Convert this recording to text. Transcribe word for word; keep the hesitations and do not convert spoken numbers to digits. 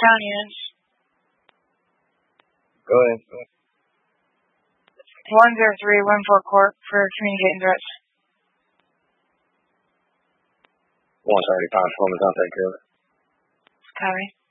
County is. Go ahead. one zero three one four Court for communicating threats. One's already found performance. I'll take care of it. Copy.